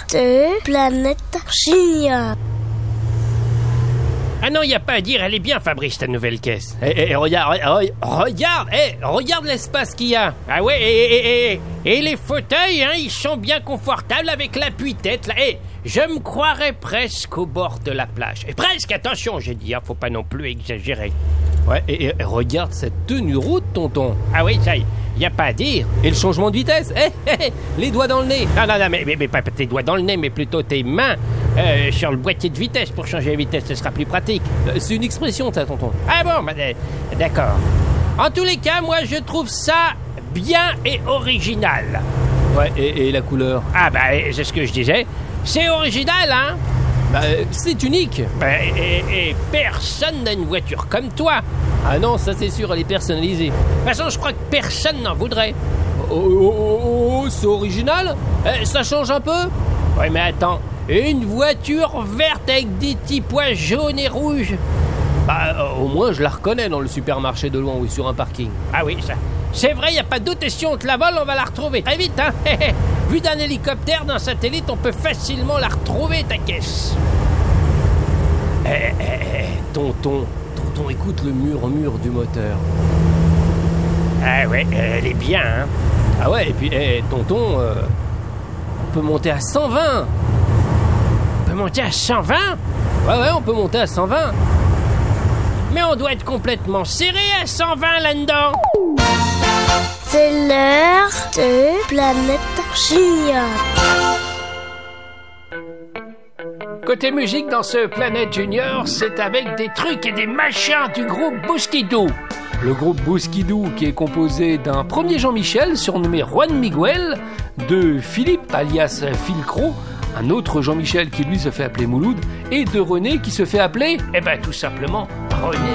de Planète Junior. Ah non, y a pas à dire, elle est bien, Fabrice, ta nouvelle caisse. Regarde l'espace qu'il y a. Ah ouais, et les fauteuils, hein, ils sont bien confortables avec l'appui-tête, là. Je me croirais presque au bord de la plage. Et presque, attention, j'ai dit, hein, faut pas non plus exagérer. Ouais, et regarde cette tenue route, tonton. Ah oui, ça y a pas à dire. Et le changement de vitesse, les doigts dans le nez. Non, mais pas tes doigts dans le nez, mais plutôt tes mains sur le boîtier de vitesse pour changer la vitesse, ce sera plus pratique. C'est une expression, ça, tonton. Ah bon, bah, d'accord. En tous les cas, moi, je trouve ça bien et original. Ouais, et la couleur? Ah bah, c'est ce que je disais. C'est original, hein? Bah, c'est unique. Bah, et personne n'a une voiture comme toi. Ah non, ça c'est sûr, elle est personnalisée. De toute façon, je crois que personne n'en voudrait. C'est original. Ça change un peu. Ouais, mais attends, une voiture verte avec des petits pois jaunes et rouges. Bah, au moins je la reconnais dans le supermarché de loin ou sur un parking. Ah oui, ça. C'est vrai, y a pas de doute, et si on te la vole, on va la retrouver très vite, hein. Vu d'un hélicoptère, d'un satellite, on peut facilement la retrouver, ta caisse. Tonton, écoute le murmure du moteur. Ah ouais, elle est bien, hein. Ah ouais, et puis, tonton, on peut monter à 120. On peut monter à 120 ? Ouais, on peut monter à 120. Mais on doit être complètement serré à 120 là-dedans. C'est l'heure de Planète Junior. Côté musique dans ce Planète Junior, c'est avec des trucs et des machins du groupe Bousquidou. Le groupe Bousquidou qui est composé d'un premier Jean-Michel surnommé Juan Miguel, de Philippe alias Philcro, un autre Jean-Michel qui lui se fait appeler Mouloud, et de René qui se fait appeler, tout simplement René.